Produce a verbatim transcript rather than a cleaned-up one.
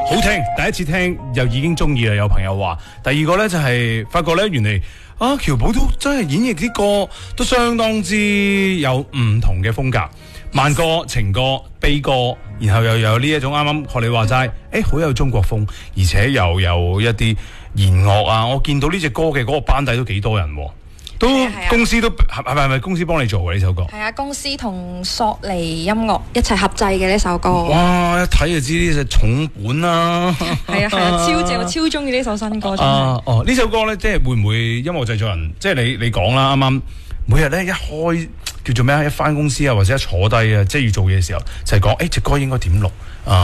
好聽，第一次聽又已經中意啦。有朋友話，第二個呢就係、是、發覺呢，原嚟啊喬寶都真係演繹啲歌都相當之有唔同嘅風格，慢歌、情歌、悲歌，然後又有呢一種啱啱學你話齋，誒好有中國風，而且又有一啲弦樂啊。我見到呢隻歌嘅嗰個班底都幾多人喎。都係啊係啊公司都係係係咪公司幫你做嘅呢首歌？ 係啊，公司同索尼音樂一齊合製嘅呢首歌。 哇！一睇就知呢隻重本啦。 係啊係啊，超正，我超中意呢首新歌。真係啊哦，呢首歌咧，即係會唔會音樂製作人？即係你你講啦，啱啱每日咧一開叫做咩啊？一返公司啊，或者一坐低啊，即係要做嘢嘅時候，就係講誒隻歌應該點錄啊？